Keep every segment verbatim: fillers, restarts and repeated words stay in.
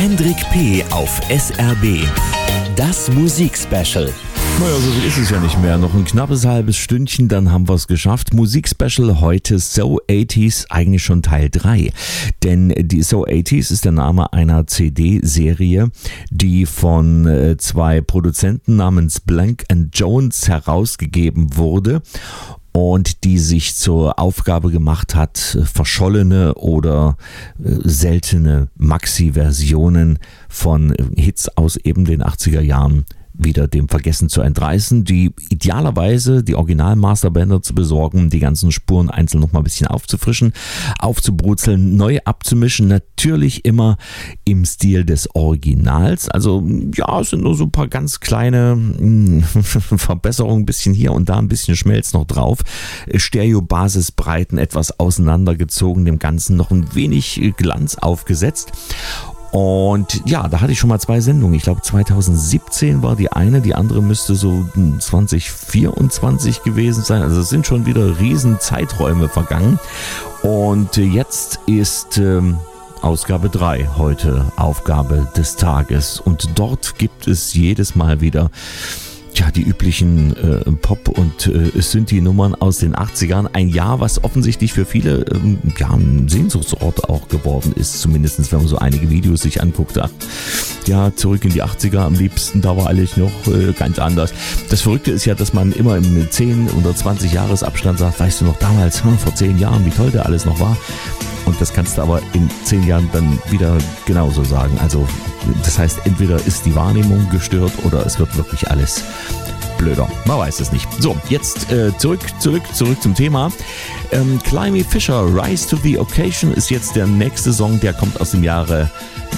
Hendrik P. auf S R B. Das Musikspecial. Naja, so viel ist es ja nicht mehr. Noch ein knappes halbes Stündchen, dann haben wir es geschafft. Musikspecial heute So achtziger, eigentlich schon Teil drei. Denn die So achtziger ist der Name einer C D-Serie, die von äh, zwei Produzenten namens Blank and Jones herausgegeben wurde. Und die sich zur Aufgabe gemacht hat, verschollene oder äh, seltene Maxi-Versionen von Hits aus eben den achtziger Jahren wieder dem Vergessen zu entreißen, die idealerweise die Original-Masterbänder zu besorgen, die ganzen Spuren einzeln noch mal ein bisschen aufzufrischen, aufzubrutzeln, neu abzumischen, natürlich immer im Stil des Originals. Also ja, es sind nur so ein paar ganz kleine mh, Verbesserungen, ein bisschen hier und da, ein bisschen Schmelz noch drauf. Stereo-Basisbreiten etwas auseinandergezogen, dem Ganzen noch ein wenig Glanz aufgesetzt. Und ja, da hatte ich schon mal zwei Sendungen. Ich glaube zwanzig siebzehn war die eine, die andere müsste so zwanzig vierundzwanzig gewesen sein. Also es sind schon wieder riesen Zeiträume vergangen. Und jetzt ist ähm, Ausgabe drei heute Aufgabe des Tages. Und dort gibt es jedes Mal wieder ja, die üblichen äh, Pop- und äh, Synthi-Nummern aus den achtzigern. Ein Jahr, was offensichtlich für viele ähm, ja, ein Sehnsuchtsort auch geworden ist, zumindest wenn man so einige Videos sich anguckt. Ach, ja, zurück in die achtziger am liebsten, da war alles noch äh, ganz anders. Das Verrückte ist ja, dass man immer im zehn oder zwanzig Jahresabstand sagt, weißt du noch damals, hm, vor zehn Jahren, wie toll der alles noch war. Und das kannst du aber in zehn Jahren dann wieder genauso sagen. Also das heißt, entweder ist die Wahrnehmung gestört oder es wird wirklich alles blöder. Man weiß es nicht. So, jetzt äh, zurück, zurück, zurück zum Thema. Ähm, Climby Fisher, Rise to the Occasion ist jetzt der nächste Song, der kommt aus dem Jahre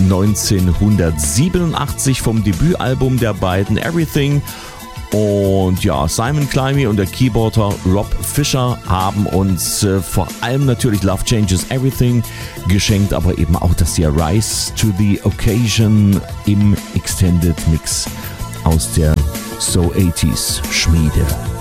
neunzehnhundertsiebenundachtzig vom Debütalbum der beiden Everything. Und ja, Simon Climby und der Keyboarder Rob Fisher haben uns äh, vor allem natürlich Love Changes Everything geschenkt, aber eben auch das hier Rise to the Occasion im Extended Mix aus der So achtziger Schmiede.